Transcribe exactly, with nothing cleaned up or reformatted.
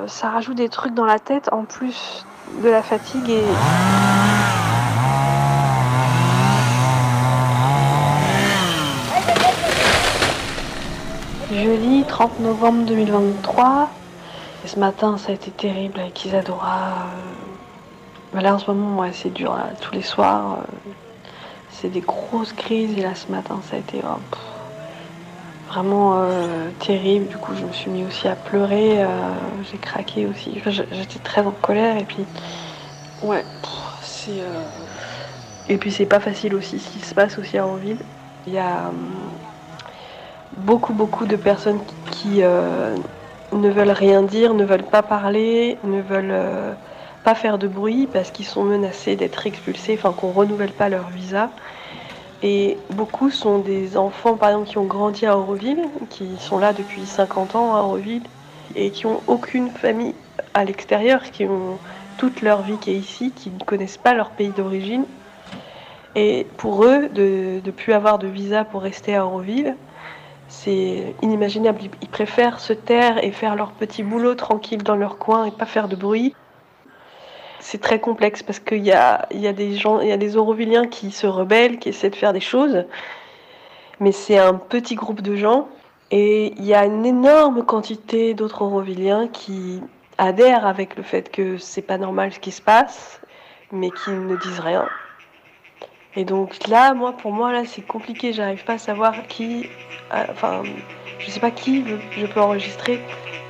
ça rajoute des trucs dans la tête en plus de la fatigue et... Jeudi trente novembre deux mille vingt-trois. Et ce matin, ça a été terrible avec Isadora. Euh... Là, en ce moment, ouais, c'est dur. Là. Tous les soirs, euh... c'est des grosses crises. Et là, ce matin, ça a été oh, pff, vraiment euh, terrible. Du coup, je me suis mis aussi à pleurer. Euh... J'ai craqué aussi. Enfin, j'étais très en colère. Et puis, ouais, pff, c'est... Euh... Et puis, c'est pas facile aussi ce qui se passe aussi à Auroville. Il y a... Euh... beaucoup beaucoup de personnes qui euh, ne veulent rien dire, ne veulent pas parler, ne veulent euh, pas faire de bruit parce qu'ils sont menacés d'être expulsés, enfin qu'on renouvelle pas leur visa. Et beaucoup sont des enfants par exemple qui ont grandi à Auroville, qui sont là depuis cinquante ans à Auroville et qui ont aucune famille à l'extérieur, qui ont toute leur vie qui est ici, qui ne connaissent pas leur pays d'origine. Et pour eux, de ne plus avoir de visa pour rester à Auroville, c'est inimaginable. Ils préfèrent se taire et faire leur petit boulot tranquille dans leur coin et pas faire de bruit. C'est très complexe parce qu'il y a, il y a des gens, il y a des Aurovilliens qui se rebellent, qui essaient de faire des choses, mais c'est un petit groupe de gens et il y a une énorme quantité d'autres Aurovilliens qui adhèrent avec le fait que c'est pas normal ce qui se passe, mais qui ne disent rien. Et donc là, moi, pour moi, là, c'est compliqué. J'arrive pas à savoir qui, euh, enfin, je sais pas qui je peux enregistrer.